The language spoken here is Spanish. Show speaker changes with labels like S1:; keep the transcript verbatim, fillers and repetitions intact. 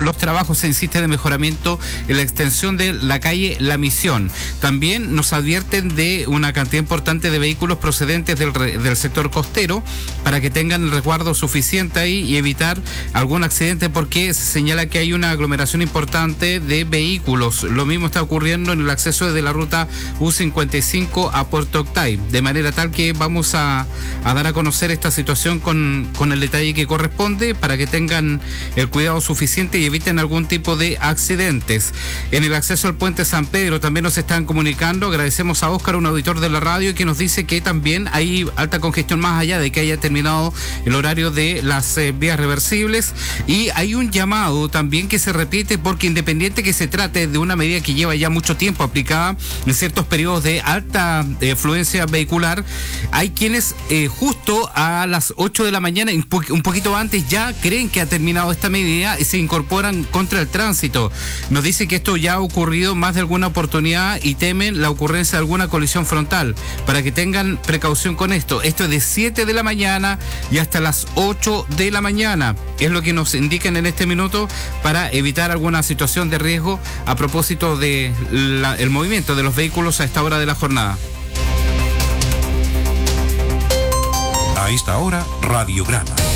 S1: los trabajos, se insiste, de mejoramiento en la extensión de la calle La Misión. También nos advierten de una cantidad importante de vehículos procedentes del, del sector costero para que tengan el resguardo suficiente ahí y evitar algún accidente, porque se señala que hay una aglomeración importante de vehículos. Lo mismo está ocurriendo en el acceso de la ruta U cincuenta y cinco a Puerto Octay, de manera tal que vamos a, a dar a conocer esta situación con, con el detalle que corresponde para que tengan el cuidado suficiente y eviten algún tipo de accidentes. En el acceso al puente San Pedro también nos están comunicando, agradecemos a Óscar, un auditor de la radio, que nos dice que también hay alta congestión más allá de que haya terminado el horario de las eh, vías reversibles, y hay un llamado también que se repite, porque independiente que se trate de una medida que lleva ya mucho tiempo aplicada en ciertos periodos de alta eh, afluencia vehicular, hay quienes eh, justo a las ocho de la mañana, un poquito antes, ya creen que ha terminado esta medida y se incorporan contra el tránsito. Nos dice que esto ya ha ocurrido más de alguna oportunidad y temen la ocurrencia de alguna colisión frontal, para que tengan precaución con esto. Esto es de siete de la mañana y hasta las ocho de la mañana, es lo que nos indican en este minuto, para evitar alguna situación de riesgo a propósito de la, el movimiento de los vehículos a esta hora de la jornada.
S2: A esta hora, Radiograma.